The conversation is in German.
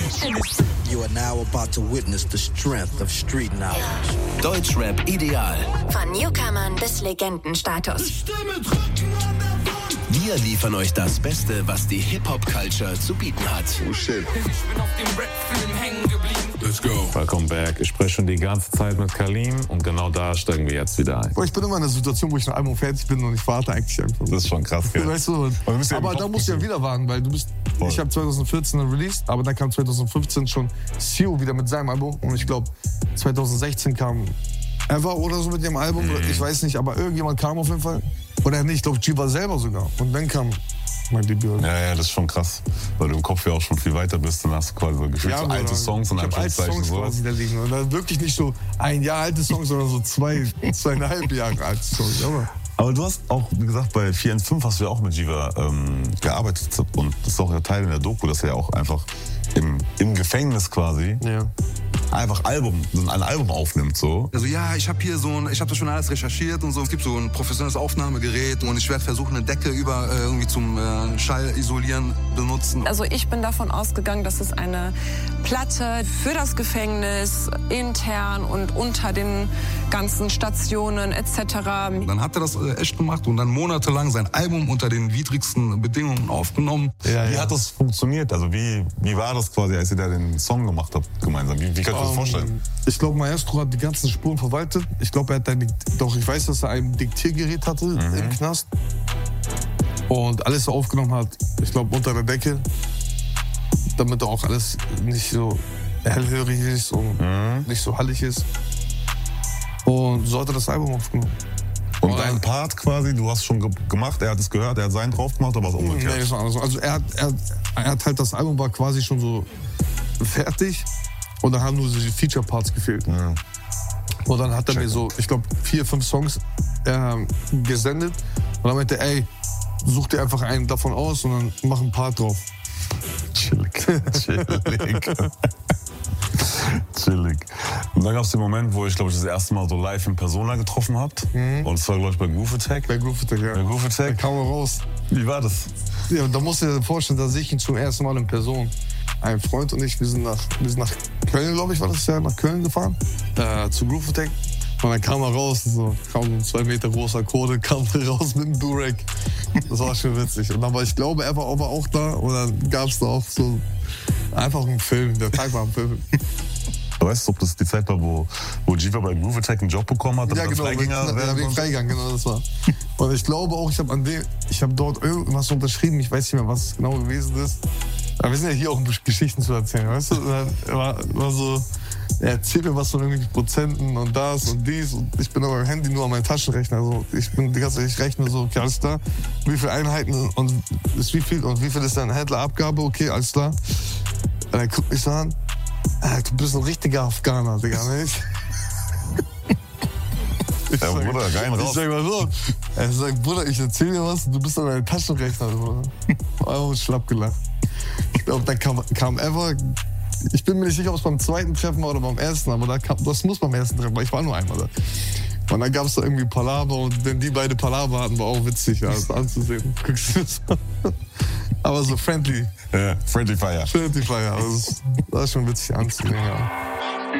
You are now about to witness the strength of street knowledge. Deutschrap ideal. Von Newcomern bis Legendenstatus. Wir liefern euch das Beste, was die Hip-Hop-Culture zu bieten hat. Oh shit. Ich bin auf dem Rap-Film hängen geblieben. Let's go. Welcome back. Ich spreche schon die ganze Zeit mit Kalim und genau da steigen wir jetzt wieder ein. Ich bin immer in einer Situation, wo ich ein Album fertig bin und ich warte eigentlich einfach. Das ist schon krass, gell? Weißt du, aber da musst du ja wieder warten, weil du bist. Voll. Ich habe 2014 released, aber dann kam 2015 schon Sio wieder mit seinem Album und ich glaube 2016 kam Ever oder so mit dem Album. Ich weiß nicht, aber irgendjemand kam auf jeden Fall. Oder nicht, ich glaube G war selber sogar. Und dann kam mein Debüt. Ja, das ist schon krass, weil du im Kopf ja auch schon viel weiter bist. Dann hast du quasi so gefühlt so alte Songs und Anführungszeichen sowas. Da liegen. Und dann wirklich nicht so ein Jahr alte Songs, sondern so 2,5 Jahre alte Songs. Aber du hast auch, wie gesagt, bei 415 hast du ja auch mit Jiva gearbeitet. Und das ist auch ja Teil in der Doku, dass er ja auch einfach im Gefängnis quasi einfach ein Album aufnimmt. So. Also ja, ich habe das schon alles recherchiert und so. Es gibt so ein professionelles Aufnahmegerät und ich werde versuchen, eine Decke irgendwie zum Schallisolieren benutzen. Also ich bin davon ausgegangen, dass es eine Platte für das Gefängnis intern und unter den ganzen Stationen etc. Dann hat er das echt gemacht und dann monatelang sein Album unter den widrigsten Bedingungen aufgenommen. Wie hat das funktioniert? Also wie war das quasi, als ihr da den Song gemacht habt gemeinsam? Wie kannst du das vorstellen? Ich glaube, Maestro hat die ganzen Spuren verwaltet. Ich glaube, ich weiß, dass er ein Diktiergerät hatte im Knast und alles aufgenommen hat, ich glaube, unter der Decke, damit auch alles nicht so hellhörig ist und nicht so hallig ist. Und so hat er das Album aufgenommen. Und dein Part quasi, du hast schon gemacht, er hat es gehört, er hat seinen drauf gemacht, aber was umgekehrt? Nee, das war anders. Also er hat halt, das Album war quasi schon so fertig und dann haben nur so die Feature-Parts gefehlt. Und dann hat er mir so, ich glaube, 4, 5 Songs gesendet und dann meinte er, ey, such dir einfach einen davon aus und dann mach einen Part drauf. Chillig. Und dann gab es den Moment, wo ich, glaube ich, das erste Mal so live in Persona getroffen habt. Und es war, glaube ich, bei Groove Attack. Bei Groove Attack, ja. Bei Groove Attack. Da kam er raus. Wie war das? Ja, da musst du dir vorstellen, da sehe ich ihn zum ersten Mal in Person. Ein Freund und ich, wir sind nach Köln, glaube ich, war das ja, nach Köln gefahren. Zu Groove Attack. Und dann kam er raus, so, kam ein 2 Meter großer Kode, kam raus mit dem Durag. Das war schon witzig. Und dann war, ich glaube, er war aber auch da. Und dann gab es da auch so einfach einen Film. Der Tag war ein Film. Weißt du, ob das die Zeit war, wo Jiva bei Groove Attack einen Job bekommen hat? Ja, genau, wegen Freigang, genau, das war. Und ich glaube auch, ich habe dort irgendwas unterschrieben, ich weiß nicht mehr, was es genau gewesen ist. Aber wir sind ja hier auch, um Geschichten zu erzählen, weißt du? War so, er erzählt mir was von irgendwelchen Prozenten und das und dies. Und ich bin aber im Handy nur an meinem Taschenrechner. Also ich rechne so, okay, alles klar. Wie viele Einheiten und ist wie viel ist deine Händlerabgabe? Okay, alles klar. Und er guckt mich so an. Du bist ein richtiger Afghaner, Digga, nicht? Ja, Bruder, rein raus. Ich sag mal so, er sagt, Bruder, ich erzähl dir was, du bist an deinem Taschenrechner, Bruder. Oh, schlapp gelacht. Ich glaube, dann kam Ever. Ich bin mir nicht sicher, ob es beim zweiten Treffen war oder beim ersten, aber das muss beim ersten Treffen, weil ich war nur einmal da. Und dann gab es da irgendwie Palaver und wenn die beide Palaver hatten, war auch witzig, ja, das anzusehen. Guckst du das an? Aber so friendly. Ja, Friendly Fire. Friendly Fire, also das war schon witzig anzusehen, ja.